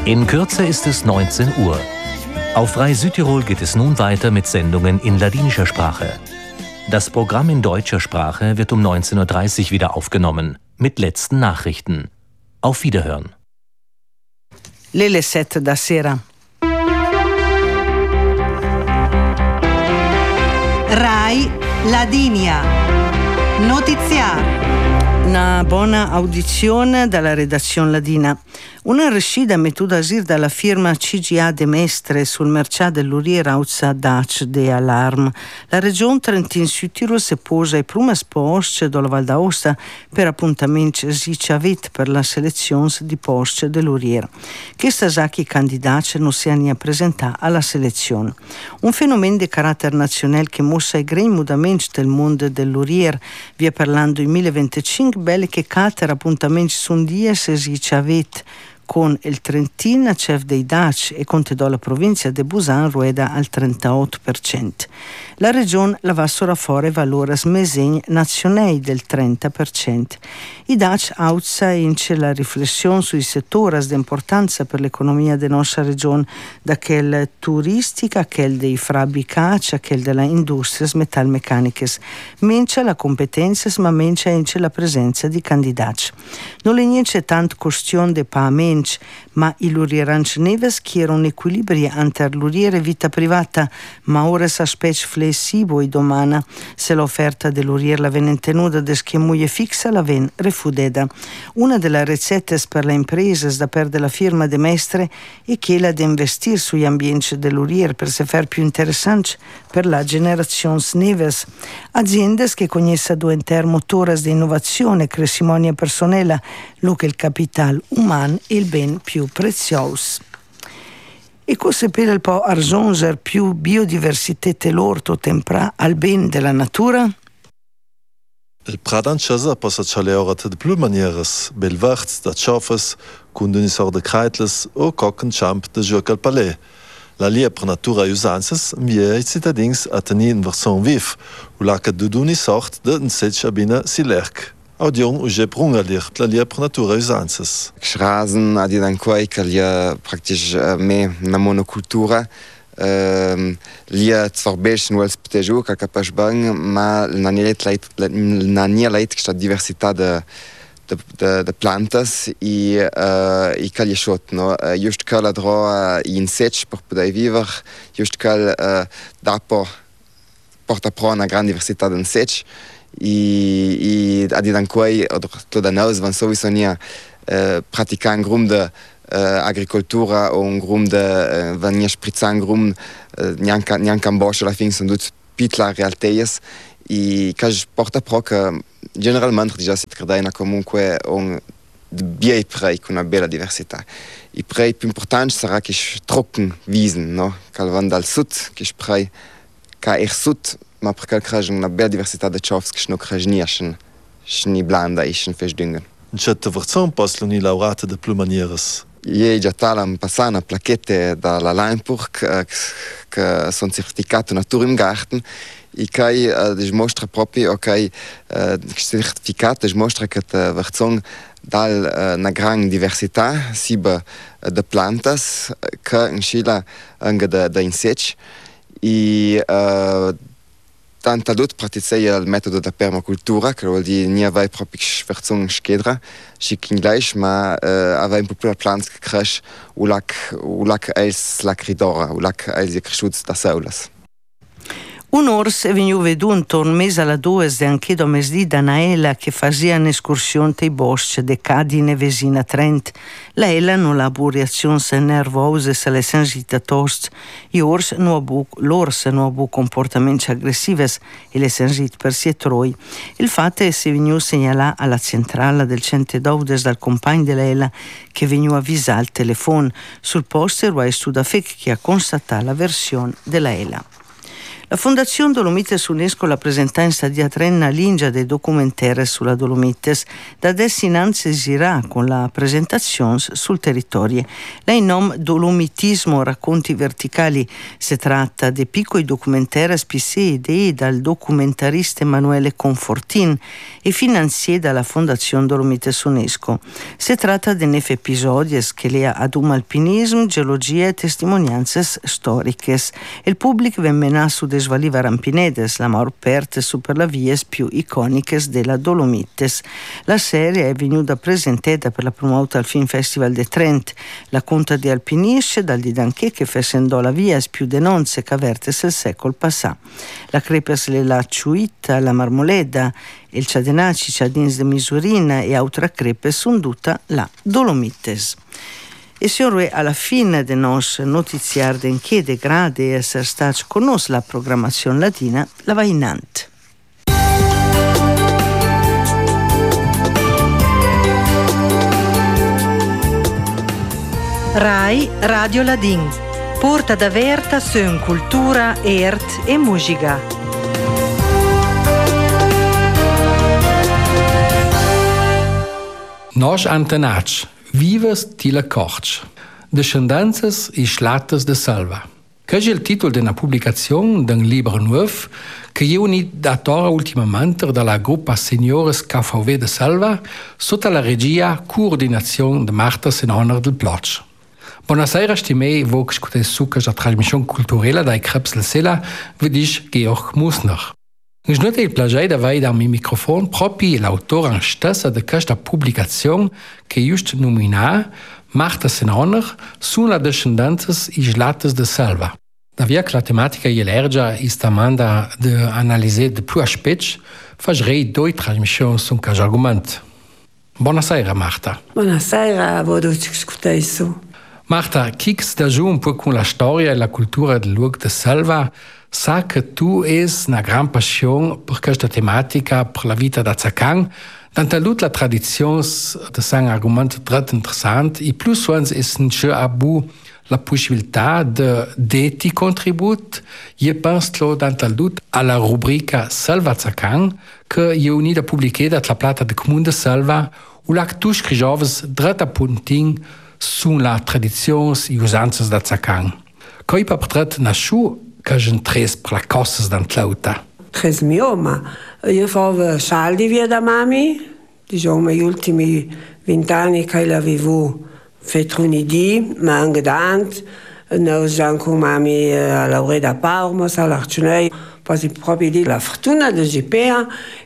In Kürze ist es 19 Uhr. Auf Rai Südtirol geht es nun weiter mit Sendungen in ladinischer Sprache. Das Programm in deutscher Sprache wird um 19:30 Uhr wieder aufgenommen, mit letzten Nachrichten. Auf Wiederhören. Le 7 da sera. Rai Ladinia. Notiziario. Una buona audizione dalla redazione ladina. Una rescida mettuta a sir dalla firma CGA de Mestre sul mercato dell'Urier Auzza Dac de Alarm. La regione Trentin Südtirol si posa ai primi posti della Val d'Aosta per appuntamenti sicavit per la selezione di posti dell'Urier. Questa sacchi candidati non si hanno presentato alla selezione. Un fenomeno di carattere nazionale che mossa i grandi mutamenti del mondo dell'Urier, via parlando in 2025 belle che catera appuntamenti su un dia se sicavit con il Trentin, chef dei Daci e conte la provincia di Busan rueda al 38%. La regione la va solo fuori valore smesegn nazionale del 30%. I Daci auzza ince la riflessione sui settori di importanza per l'economia della nostra regione, da quella turistica, quella dei fabbricati, quella della industria metalmeccaniche. Mencia la competenza, ma mencia ince la presenza di candidati. Non è niente tanto questione di pagamenti, ma il Lurier Neves chiede un equilibrio entre l'Urier e vita privata, ma ora sa specie flessibile domana se l'offerta dell'Urier la viene tenuta da schiemuie fixa la viene refudeda. Una delle ricette per le imprese da perdere la firma de Mestre è quella di investire sugli ambienti dell'Urier per se far più interessante per la generazione Neves. Aziende che conoscono due intermotori di innovazione e crescimonia personale, lo che il capitale umano è il ben più prezioso. E cosa per il po' arzonzer più biodiversità l'orto tempra al ben della natura? Il Pradanchasa possa cialeorate de plus manieres, belvarts, da ciofes, kundunisor de kreitles o cocken champ de joc al palais. La lia per natura e usances invia i cittadins a tenir in version viv, u la che duduni sort de un setch abina si lerc. Audion uje prungalir la lia per natura e usances. Schrasen adi dan quai che lia praktisch me na monocultura. Lia zvorbech nuels pteju ca capash bang, ma na nia leit sta diversità de plantas e cal shot no just cal dro in sech per poder viver just cal dapo porta pro una gran diversità de sech e adi dan quai to da naus van sowieso nia pratica un grum de agricoltura o un grum de van nia spritza un grum neanche un boscio la fin sunt pitla realteies e cal porta pro che generalmente già si credena comunque un bei prei con una bella diversità. I prei più importanti sarà che trocken wiesen, no? Cal van dal sud, che prei ca sud, ma per cal craj una bella diversità de chofs che no craj niaschen, schni blanda ischen fesdüngen. C'è verzon posloni laurate de plus manieres. Ie già talam passana plaquette dalla Leinburg che sono certificato natura im Garten e che dimostra proprio che certificato dimostra che verzon dal una gran diversità siba de plantas che in Scila anche da insecti e tanta lut praticei il metodo da permacultura che vuol dire nie vai proprio verzon schedra schick gleich ma avem popula plants che crash ulac els lacridora ulac els cresciuts da saulas. Un ors è venuto veduto un mese alla due e anche da mesdì da Naela che faceva un'escursione ai boschi de Cadine Vesina Trent. La Ela non ha reazioni nervose se le sensita tost. L'ors non ha comportamenti aggressivi e le sensite per si troi. Il fatto è che venuto segnalato alla centrale del 112 dal compagno della Ela che veniva avvisato al telefono. Sul posto era Studafec che ha constatato la versione della Ela. La Fondazione Dolomites UNESCO la presenta in stadia trenna lingia dei documentaires sulla Dolomites, da adesso innanzi girà con la presentazione sul territorio. Lei nom Dolomitismo racconti verticali. Si tratta di piccoli documentaires spisi idee dal documentarista Emanuele Confortin e finanziati dalla Fondazione Dolomites UNESCO. Si tratta di 9 episodi che le ad alpinismo, geologia e testimonianze storiche. Il pubblico venne su des valiva rampinedes, la maggior parte su per le vie più iconiche della Dolomites. La serie è venuta presentata per la prima volta al Film Festival de Trent. La conta di alpinisce dal di Danché che fessendò la via più denonze che avertes il secolo passato. La crepes la Ciuita, la Marmoleda, il Ciadenaci, Ciadins de Misurina e altre crepes sono tutta la Dolomites. E signore, alla fine del nostro notiziario in che degrade essere stati con noi la programmazione latina, la va in ant. Rai Radio Ladin. Porta da verta su cultura, art e musica. Nos antenats, vives tila corch, descendanzas e slattes de salva. Che è il titolo di una pubblicazione d'un libro nuovo che è un'editora ultimamente dalla gruppa Seniores KVW de Salva sotto la regia coordinazione di Marta Senonner del Plotsch. Buonasera, stimei, wo discutei succa la trasmissione culturale dai Krebsel Sela, vediš Georg Musner. Nesnuta il piacere di avere al mio microfono proprio l'autore stessa di questa pubblicazione che just nomina Marta Senonner sulla discendenza islates de Salva. Da via che la tematica è larga e stamanda di analizzare di più aspetti, farei 2 trasmissioni su questo argomento. Buonasera, Marta. Buonasera, wo du discutei su. Marta, chi sta giù un po' con la storia e la cultura del luogo de Salva sa che tu hai una gran passione per questa tematica, per la vita da Zacan. Tanta la tradizione di un argomento molto interessante e più suons è anche abu la possibilità di dare contributo. Io penso tanta alla rubrica Salva Zacan che è unita pubblicata dalla plata del Comune de Salva u la tu scrivevi dretta puntin sulla tradizione e usanze da Zacan. Coi per portare nasciuto che je tres per la cosas d'antlauta. Tres mio, ma io favo saldi via da mami, diciamo gli ultimi 20 anni che l'avevo fatto un'idea, ma anche d'ant, noi siamo con mami alla ore da Parma, all'Arciunei, poi proprio di la fortuna di GPA,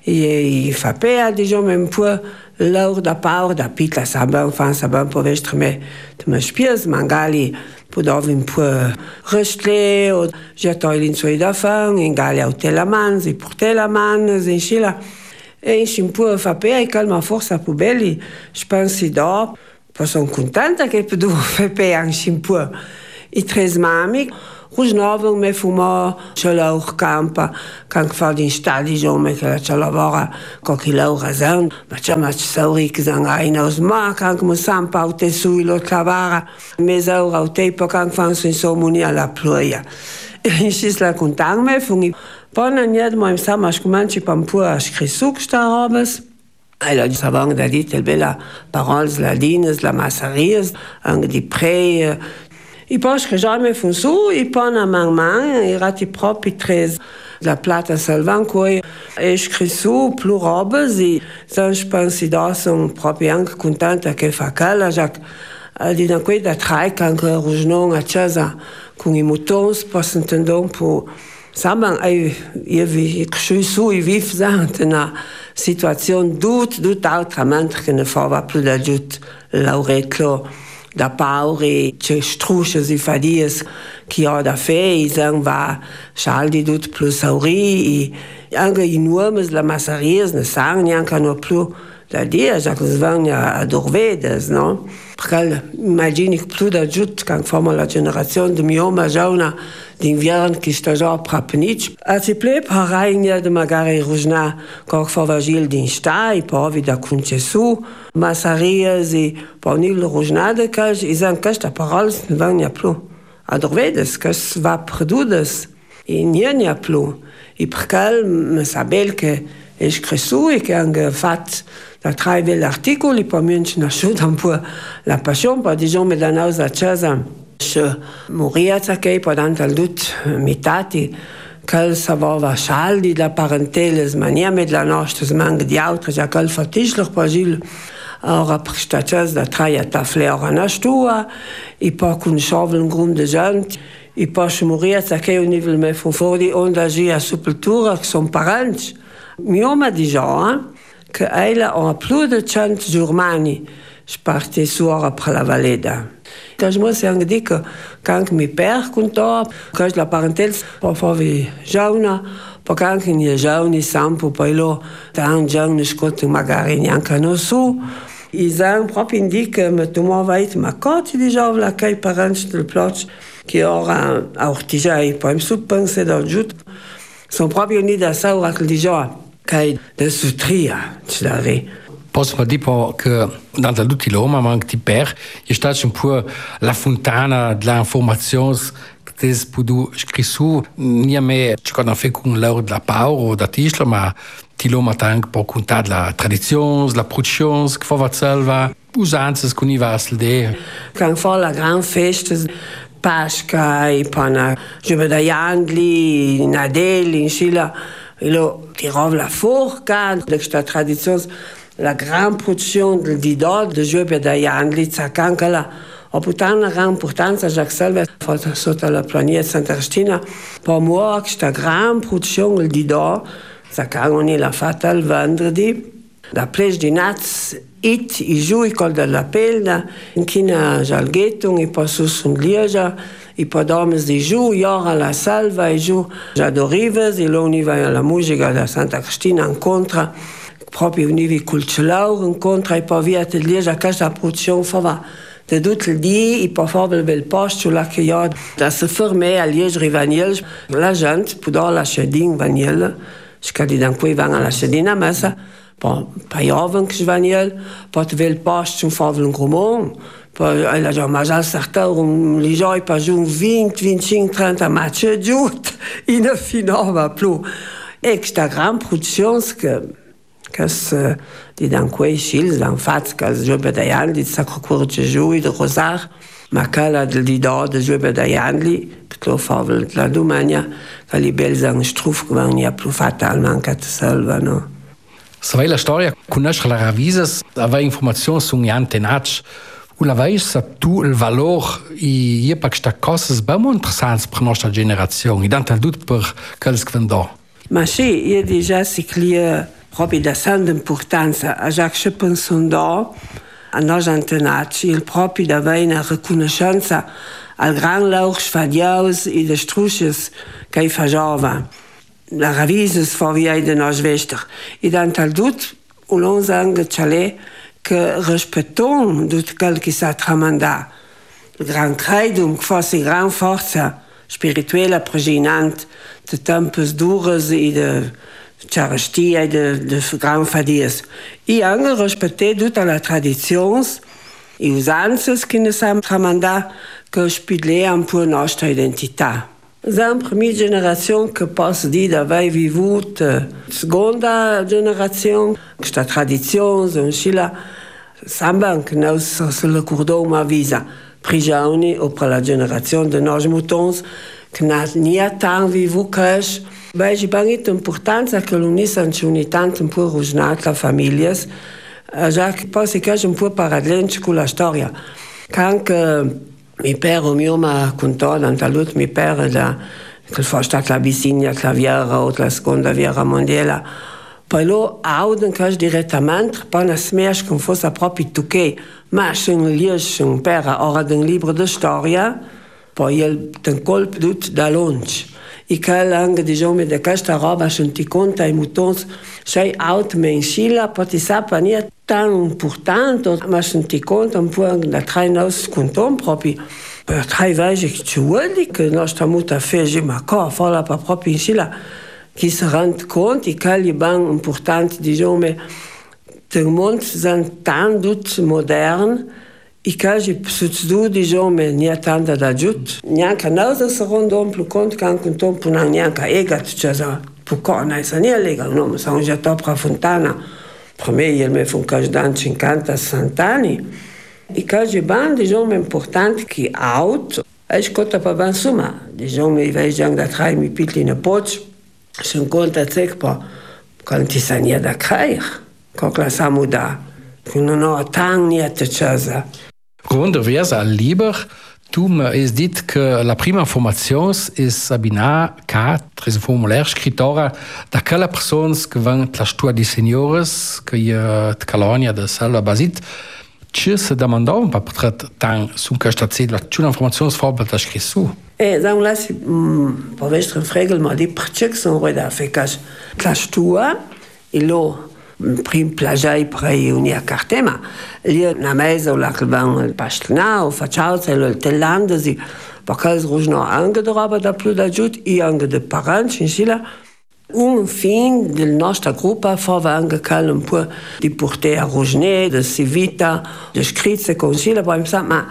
e fa pea, diciamo, un po' l'ora da Parma, da piccola, sabem un po' vestreme, te me spies, mangali, podovi un po' restare, o gettare in suoi da fan, in Gallia o la man, si portare la man, in Scilla. E in un po' fa pea, e calma forse più belli, je pensi da, poi sono contenta che potevo fare pea in un po'. I 3 mami, Rusnoven me fuma ce l'or campa, quand fa din stadi jome che la ce lavora co chi laura zan, ma c'è ma sauri che zan ai nos ma quand mo sampa aute sui lo clavara, me zaura aute po quand fan su insomuni alla ploia. E sis la contan me fungi pona nied mo im samash comanci pam pua scrisuk sta robes. Ela di savang da dit el bella paroles ladines, la massarias, anche di pre. I poche jamais fun su, i pona man, i rati propri 3 la plata salvan coi e scrisu più robes e sans pensi da son proprio anche contenta che fa cala, giac di da quei da trai anche rugnon a casa con i motons possono tendon po saben io vi su i viv sant na situazione tut altramente che ne fava più da giut lauretlo da paure, ce struche si fa dies, chi ha da fe, va schaldi tut plus sauri, anche i nuomes la massarias ne sang neanche no più da dia, già che svagna a dorvedes, no? Perché immagini più da giut, quand famo la generazione di mio ma già d'invierno che sta già prapnic. A si pleb haragna de magari rujna, coc favagil din sta, i povi da concesu, massarias e ponil rujnade cas, i san casta parols ne vagna più. A dorvedes, cas va perdudes. e niente più. E perché mi sa bene che è scritto e che hanno fatto da 3 belli articoli, poi mi hanno nasciuto un po' la passione, poi diciamo da noi a casa, se moria che poi tanto al tutto mitati, che sapeva scaldi da parentela, maniera della nostra, smanga di altri, già che fatisce poi ora prestazione da 3 taflera na stua, e poi conoscevo un gruppo di gente, e poi se moria che un livello me fu fuori, onde agia a sepoltura, che sono parenti. Mio ma dice che ella ha più di 100 giorni sparti su ora per la Valleda. Je me suis dit que quand mes pères comptaient, quand je la parentèle, parfois vi jauna, poi anche in jauni sampo, poi lo tan jauni scotto magari neanche non su. I sanno proprio indica che tu muovi ma cosa di giovla che i parenti del plot che ora a ortigiai, poi mi suppense da giù. Sono proprio uniti da saura che di già che da sutria, ci dare. Posso dire che dans tutti gli uomini, ma anche per, è stata un po' la fontana dell'informazione che è potuto scrivere, non è ciò che hanno fatto con l'oro della paura o da tisla, ma ti lo ha anche per contare la tradizione, la produzione, che fa salva, usanze che non va a salire. Quando fa la grande festa, Pasca, e poi Giove da Jandli, Nadeli, in Scilla, e lo tirava la forca, questa tradizione. La grande produzione del Didò, del Giove da Jandli, anche là, ha avuto una grande importanza, Jacques Salve, fatto sotto la pianeta Santa Cristina, per me questa grande produzione del Didò, che l'ha fatta il venerdì, da plage di Naz, i giù, i col della Pelda, in China Jalghettung, e poi su Lieja, e poi domes di giù, ora la Salva, e giù, già da Rives, e lo univa la musica da Santa Cristina incontra, proprio univi culturali, incontra, e poi via del Lieja, questa produzione fa da tutto il dì, e poi fa il bel posto, là che io, da si fermare a Lieja Rivaniel, la gente, può la scedin Vaniel, scadi da qui vanno alla scedina messa, poi jovem che Vaniel, poi il posto, fa un grumon, poi la già mangiato sartore, li già poi giù 20, 25, 30 match giù, e non finava più. E questa grande produzione che di dan quei schils dan fats che Giove da Jandli Sacro Cuore Gesù de Rosar ma quella del Didò de Giove da Jandli che lo fa la domania che li bel san struf che non è più fatta al mancat salva no. Se la storia conosce la Ravises aveva informazioni su un antenac u la veis sa tu il valor i je pak sta cosas bamo interessantes per nostra generazione e tanto tut per quels che vendò. Ma sì, io già si clia proprio da grande importanza a Jacques Chepensondò, a noi antenati, il proprio da avere una riconoscenza al gran lauch sfadiaus e de struches che faceva. La Ravises fa via de nos vester. E dan tal dut, u l'on sangue cialè che rispetton dut quel che sa tramandà. Il gran credum che fa si gran forza spirituella preginant de tempes dures e de carestia de gran fadies. E anche rispettare tutta la tradizione e usanze che ne sanno tramandà che spidlea un po' nostra identità. Sempre la mia generazione che posso dire di aver vissuto la seconda generazione, questa tradizione, un scilla, sembra che noi se la ricordiamo a visa. Prigioni o per la generazione di nostri mutons che non hanno tanto vissuto che beh, c'è anche l'importanza che l'uniscono ogni tanto un po' rugginata le famiglie, già che poi si capisce un po' parallelo con la storia. Anche mio padre mi ha raccontato, tanto mio padre, che fa stata la Bissigna, la Viera o la Seconda Guerra Mondiale, poi lo auden che direttamente, poi non si mette come fosse proprio tocché, ma c'è un liege, un padre, ora un libro di storia, poi il colpo tutto da lunch. E che anche diciamo di questa roba senti conto ai mutons sei out mensile poi sappa non è tanto importante ma senti conto un po' da tre nostri conton proprio per tre vegi che ci vuole che nostra muta fece ma cosa fa proprio in sila che si rende conto e che è ben importante diciamo del mondo sono tanto moderno I casi succedu diciamo nie tanta d'aiut. Neanche noi si rendono più conto che anche un tempo non neanche egat, cioè pucona e sania lega, no, ma sono già troppo fontana. Per me io mi fu casi da 50-60 anni. I casi ban diciamo importanti che out e scotta per ban insomma, diciamo i vei già da tre mi pitti in poch. Sono conta zeg pa quanti sania da creare. Con la samuda. Non ho tan niente cosa. Runterweise al Lieber, tu m'has dit que la prima informazione è abbinata a un formulaire scrittura da quella persona che va la stua di signores che è di Calonia de Salva Basit. Ci si domandava per tan su questa cedula, c'è un'informazione forte da scrivere su. Da un lato, per vostra fregel, ma di perché sono reda fecas la stua e lo prim plagiai prei unia cartema. Lì na mesa la che van il pastelna o facciauza il tellandesi, perché rujno anche de roba da più da giut e anche de parenti in sila. Un fin del nostro gruppo fava anche un po' di portare a rujne, de civita, de scritze con sila, ma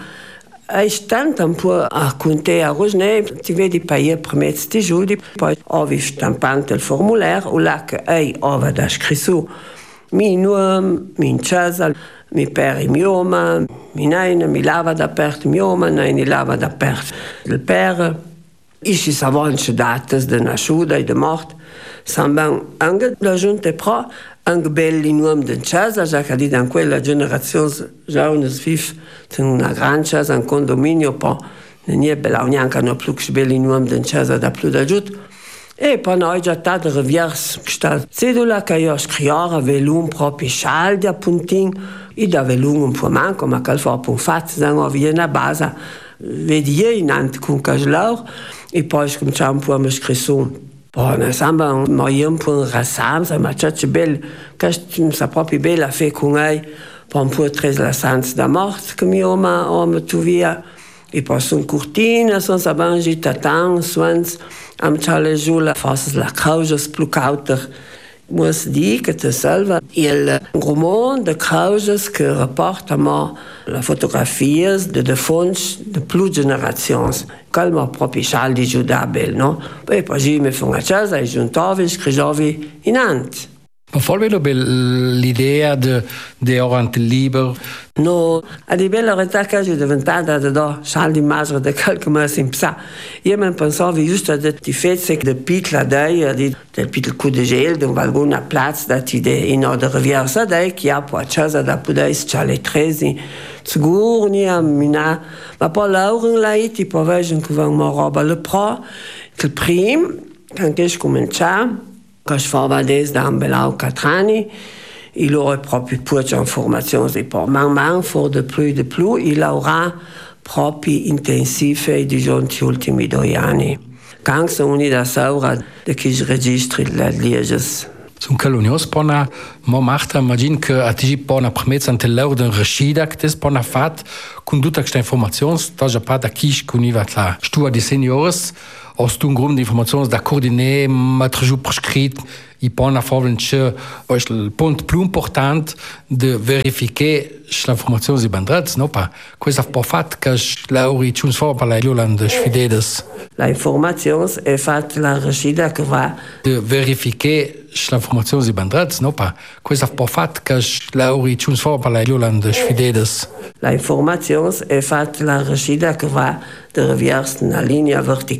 è tanto un po' a contare a rujne, ti vedi paia premezzi di giudi, poi ovi stampante il formulaire, o là che ei ova da scritto mi nome, mi casa, mi peri mi oma, mi naina, mi lava da pert mi oma, naini lava da pert il pere. I si savonce dates de nasciuda e de mort, samban anche la giunta pro, anche belli nome de casa, già che in quella generazione giovane viv in una gran casa, un condominio, poi non è bella neanche no più belli nome de casa da più da giù. E poi noi già tanto reverso questa cedula che io scrivo velum proprio scialdi appuntin e da velum un po' manco ma che fa un fatto zango via una base vedi in ante con caslor e poi cominciamo un po' a mi scrivere poi ne samba un po' un rassam ma c'è bello che sa proprio bella fe con lei poi un po' tre la sanza da morte che mio ma tu via e poi sono cortine sono sabangi tatan swans am chale jula forse la causa più cauta muss dire che te salva il roman de causas che rapporta la fotografie de fonds de più generazioni calma proprio saldi giudabel no e poi mi fa una casa e giuntavi scrivevi in ant. Ma folvelo l'idea de orant liber? No, a di bella realtà che è diventata da saldi masra de qualche mese in psa. Io mi pensavo giusto che ti fece de pitla dei, del pitl cu de gel, de alguna plaz da ti de in ode reversa dei, che ha poi a casa da pudeis c'ale tresi. Sicuro ni a mina, ma poi lauren lai ti povegen che van mo roba le pro, che prim, che ich cominciare, che fava des da un belau 4 anni, il aurait proprio pure informazioni e poi man for de più, il avrà proprio intensive di giunti ultimi 2 anni. Gang sono unida saura de che registri le lieges. Zum Kalunios pona mo macht imagine che atigi pona promessa ante l'ordine rescida che des pona fat con tutta questa informazione sta già pa da kish kuniva la stua di seniors aus du grund di informazioni da coordinare ma traju prescrit i pona forlen che euch il punto più importante de verificare la informazione si bandrets no pa questa po fat che la origine for per la Jolande Schwidedes la informazione è fatta la rescida che va de verificare la informazione si bandrets no pa questa po fat che la origine for per la Jolande Schwidedes la informazione è fatta la rescida che va de reverse una linea verticale